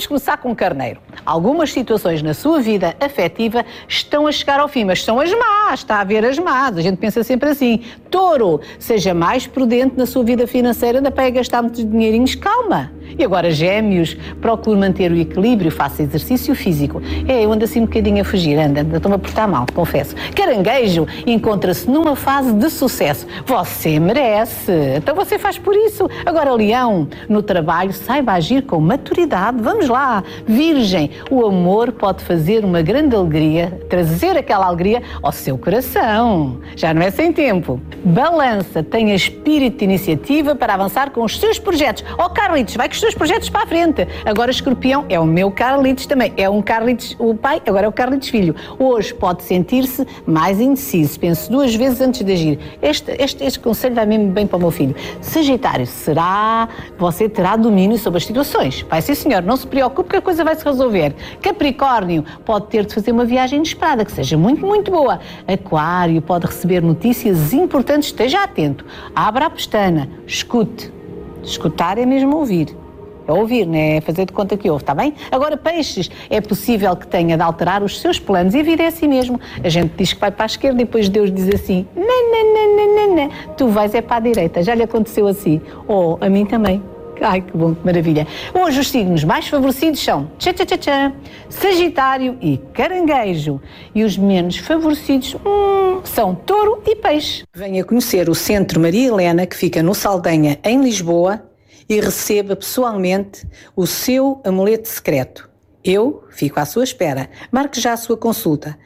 Vamos começar com carneiro. Algumas situações na sua vida afetiva estão a chegar ao fim, mas são as más, está a ver as más. A gente pensa sempre assim. Touro, seja mais prudente na sua vida financeira, anda para gastar muitos dinheirinhos, calma. E agora, Gêmeos, procure manter o equilíbrio, faça exercício físico. Eu ando assim um bocadinho a fugir, estou-me a portar mal, confesso. Caranguejo, encontra-se numa fase de sucesso. Você merece, então você faz por isso. Agora, Leão, no trabalho, saiba agir com maturidade. Vamos lá. Virgem, o amor pode fazer uma grande alegria, trazer aquela alegria ao seu coração. Já não é sem tempo. Balança, tenha espírito de iniciativa para avançar com os seus projetos. Carlitos, vai com os seus projetos para a frente. Agora, Escorpião, é o meu Carlitos também. É um Carlitos, o pai, agora é o Carlitos filho. Hoje pode sentir-se mais indeciso. Pense 2 vezes antes de agir. Este conselho vai mesmo bem para o meu filho. Sagitário, você terá domínio sobre as situações. Vai ser, senhor, não se preocupe que a coisa vai se resolver. Capricórnio, pode ter de fazer uma viagem inesperada, que seja muito, muito boa. Aquário, pode receber notícias importantes, esteja atento. Abra a pestana, escute. Escutar é mesmo ouvir. É ouvir, não é fazer de conta que ouve, está bem? Agora, Peixes, é possível que tenha de alterar os seus planos e a vida é assim mesmo. A gente diz que vai para a esquerda e depois Deus diz assim, não, tu vais é para a direita. Já lhe aconteceu assim. A mim também. Ai, que bom, que maravilha. Hoje os signos mais favorecidos são Sagitário e Caranguejo. E os menos favorecidos são Touro e Peixe. Venha conhecer o Centro Maria Helena, que fica no Saldanha, em Lisboa, e receba pessoalmente o seu amuleto secreto. Eu fico à sua espera. Marque já a sua consulta.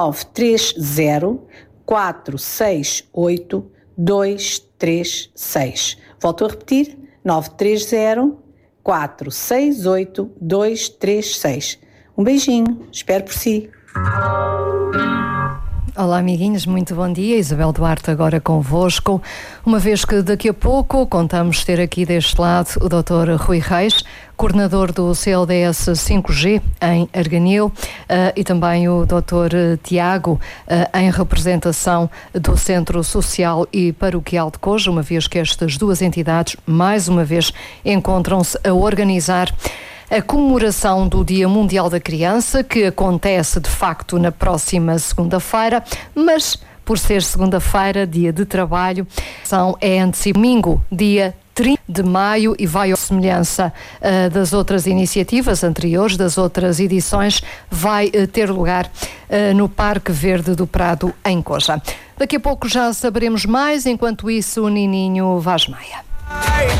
930-468-236. Volto a repetir. 930-468-236. Um beijinho, espero por si. Olá, amiguinhos, muito bom dia. Isabel Duarte agora convosco, uma vez que daqui a pouco contamos ter aqui deste lado o Dr. Rui Reis, coordenador do CLDS 5G em Arganil, e também o Dr. Tiago, em representação do Centro Social e Paroquial de Coja, uma vez que estas 2 entidades, mais uma vez, encontram-se a organizar a comemoração do Dia Mundial da Criança, que acontece de facto na próxima segunda-feira, mas por ser segunda-feira, dia de trabalho, é antes domingo, dia 30 de maio, e vai à semelhança das outras iniciativas anteriores, das outras edições, vai ter lugar no Parque Verde do Prado, em Coja. Daqui a pouco já saberemos mais, enquanto isso o Nininho Vaz Maia.